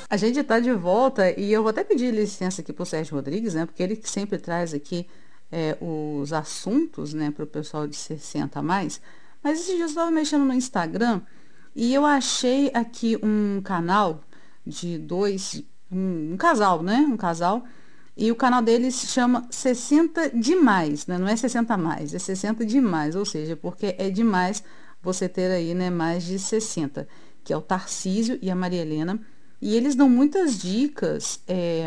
A gente está de volta e eu vou até pedir licença aqui para o Sérgio Rodrigues, né? Porque ele que sempre traz aqui os assuntos, né, para o pessoal de 60 a mais. Mas esses dias eu estava mexendo no Instagram e eu achei aqui um canal de um casal, né? Um casal. E o canal deles se chama 60 demais, né? Não é 60 a mais, é 60 demais, ou seja, porque é demais você ter aí, né, mais de 60, que é o Tarcísio e a Maria Helena. E eles dão muitas dicas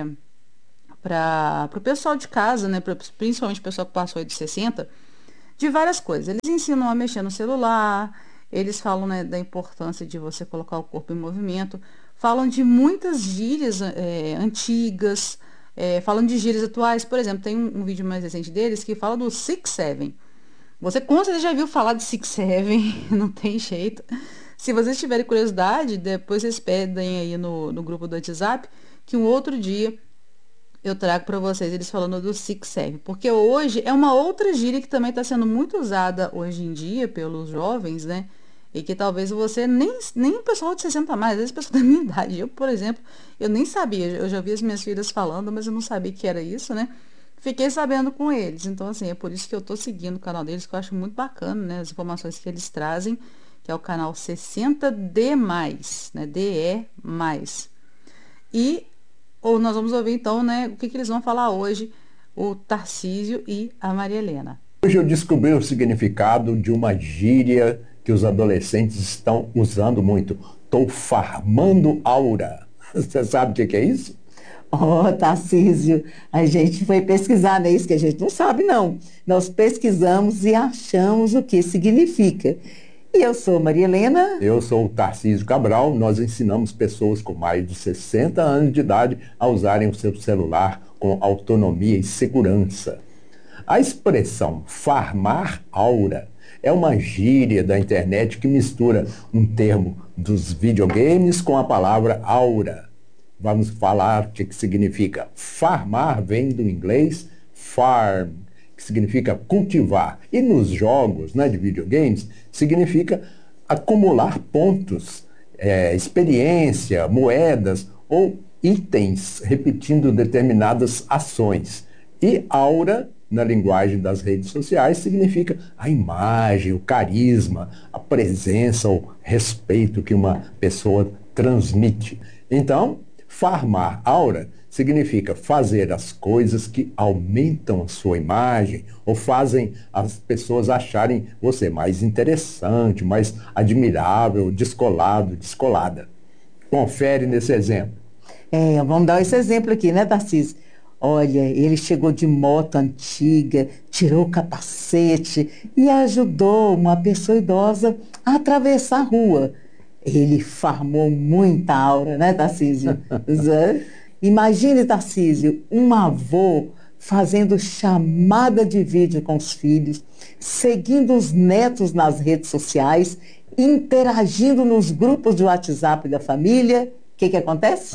para o pessoal de casa, né, principalmente o pessoal que passou aí de 60, de várias coisas. Eles ensinam a mexer no celular, eles falam, né, da importância de você colocar o corpo em movimento, falam de muitas gírias antigas, falam de gírias atuais. Por exemplo, tem um vídeo mais recente deles que fala do Six Seven. Você com certeza já viu falar de Six Seven, não tem jeito. Se vocês tiverem curiosidade, depois vocês pedem aí no grupo do WhatsApp, que um outro dia eu trago para vocês eles falando do Six Seven. Porque hoje é uma outra gíria que também está sendo muito usada hoje em dia pelos jovens, né? E que talvez você nem o pessoal de 60 a mais, às vezes pessoal da minha idade. Eu, por exemplo, eu nem sabia. Eu já vi as minhas filhas falando, mas eu não sabia que era isso, né? Fiquei sabendo com eles. Então, assim, é por isso que eu tô seguindo o canal deles, que eu acho muito bacana, né? As informações que eles trazem, que é o canal 60D+, né? DE+. E ou nós vamos ouvir, então, né, o que eles vão falar hoje, o Tarcísio e a Maria Helena. Hoje eu descobri o significado de uma gíria que os adolescentes estão usando muito. Estou farmando aura. Você sabe o que é isso? Oh, Tarcísio, a gente foi pesquisar, não é isso que a gente não sabe, não. Nós pesquisamos e achamos o que significa. E eu sou Maria Helena. Eu sou o Tarcísio Cabral. Nós ensinamos pessoas com mais de 60 anos de idade a usarem o seu celular com autonomia e segurança. A expressão farmar aura é uma gíria da internet que mistura um termo dos videogames com a palavra aura. Vamos falar o que significa. Farmar vem do inglês farm, que significa cultivar. E nos jogos, né, de videogames, significa acumular pontos, experiência, moedas ou itens repetindo determinadas ações. E aura, na linguagem das redes sociais, significa a imagem, o carisma, a presença, o respeito que uma pessoa transmite. Então, farmar aura significa fazer as coisas que aumentam a sua imagem ou fazem as pessoas acharem você mais interessante, mais admirável, descolado, descolada. Confere nesse exemplo. Vamos dar esse exemplo aqui, né, Tarcísio? Olha, ele chegou de moto antiga, tirou o capacete e ajudou uma pessoa idosa a atravessar a rua. Ele farmou muita aura, né, Tarcísio? Imagine, Tarcísio, um avô fazendo chamada de vídeo com os filhos, seguindo os netos nas redes sociais, interagindo nos grupos de WhatsApp da família. O que acontece?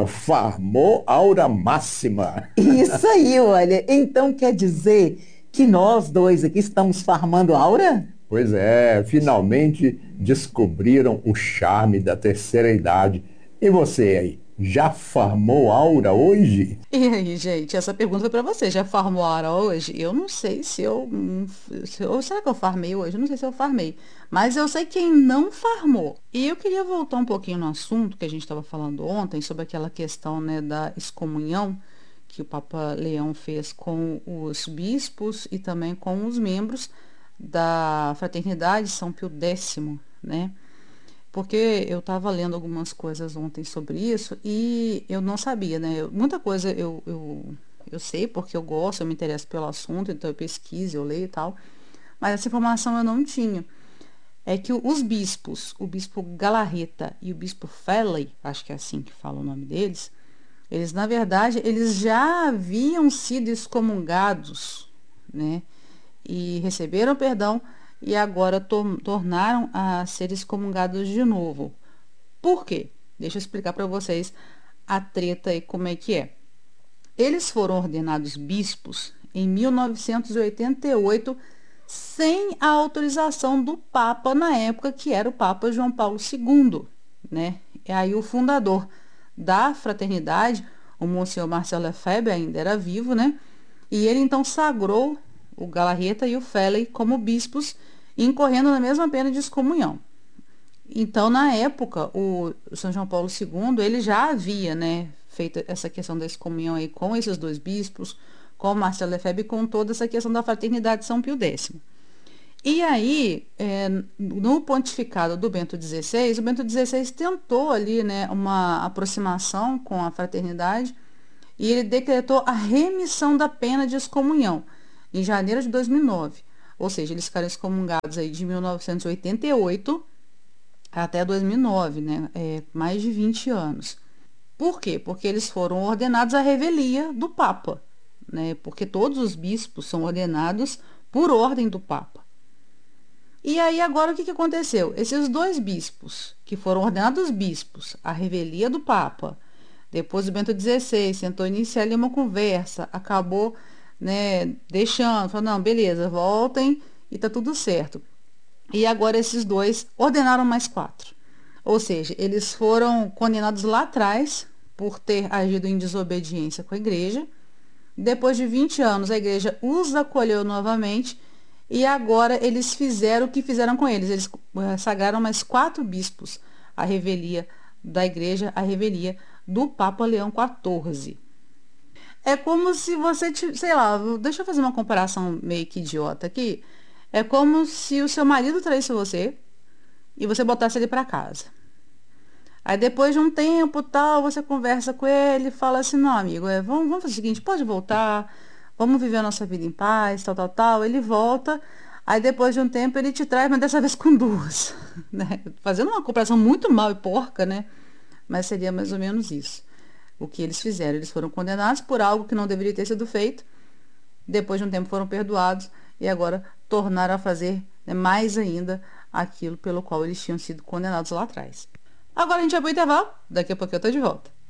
Farmou aura máxima. Isso aí, olha. Então quer dizer que nós dois aqui estamos farmando aura? Pois é, finalmente descobriram o charme da terceira idade. E você aí, já farmou aura hoje? E aí, gente, essa pergunta foi para você. Já farmou a hora hoje? Eu não sei ou será que eu farmei hoje? Eu não sei se eu farmei. Mas eu sei quem não farmou. E eu queria voltar um pouquinho no assunto que a gente estava falando ontem, sobre aquela questão, né, da excomunhão que o Papa Leão fez com os bispos e também com os membros da Fraternidade São Pio X, né? Porque eu estava lendo algumas coisas ontem sobre isso e eu não sabia, né? Muita coisa eu sei porque eu gosto, eu me interesso pelo assunto, então eu pesquiso, eu leio e tal. Mas essa informação eu não tinha. É que os bispos, o bispo Galarreta e o bispo Felley, acho que é assim que fala o nome deles, eles, na verdade, eles já haviam sido excomungados, né? E receberam perdão e agora tornaram a ser excomungados de novo. Por quê? Deixa eu explicar para vocês a treta e como é que é. Eles foram ordenados bispos em 1988 sem a autorização do Papa na época, que era o Papa João Paulo II, né? É aí o fundador da fraternidade, o Monsenhor Marcel Lefebvre ainda era vivo, né? E ele então sagrou o Galarreta e o Felley como bispos, incorrendo na mesma pena de excomunhão. Então, na época, o São João Paulo II, ele já havia, né, feito essa questão da excomunhão aí com esses dois bispos, com Marcel Lefebvre e com toda essa questão da fraternidade de São Pio X. E aí, no pontificado do Bento XVI, o Bento XVI tentou ali, né, uma aproximação com a fraternidade e ele decretou a remissão da pena de excomunhão em janeiro de 2009. Ou seja, eles ficaram excomungados aí de 1988 até 2009, né, mais de 20 anos. Por quê? Porque eles foram ordenados à revelia do Papa, né, porque todos os bispos são ordenados por ordem do Papa. E aí agora o que aconteceu? Esses dois bispos, que foram ordenados bispos, à revelia do Papa, depois o Bento XVI tentou iniciar ali uma conversa, acabou, né, deixando, falou, não, beleza, voltem e tá tudo certo. E agora esses dois ordenaram mais 4. Ou seja, eles foram condenados lá atrás por ter agido em desobediência com a igreja. Depois de 20 anos, a igreja os acolheu novamente e agora eles fizeram o que fizeram com eles. Eles sagraram mais 4 bispos à revelia da igreja, à revelia do Papa Leão XIV. É como se você, sei lá, deixa eu fazer uma comparação meio que idiota aqui. É como se o seu marido traísse você e você botasse ele para casa. Aí depois de um tempo, tal, você conversa com ele e fala assim, não, amigo, vamos fazer o seguinte, pode voltar, vamos viver a nossa vida em paz, tal, tal, tal. Ele volta, aí depois de um tempo ele te traz, mas dessa vez com 2. Né? Fazendo uma comparação muito mal e porca, né? Mas seria mais ou menos isso. O que eles fizeram. Eles foram condenados por algo que não deveria ter sido feito. Depois de um tempo foram perdoados e agora tornaram a fazer, né, mais ainda aquilo pelo qual eles tinham sido condenados lá atrás. Agora a gente vai para o intervalo. Daqui a pouco eu estou de volta.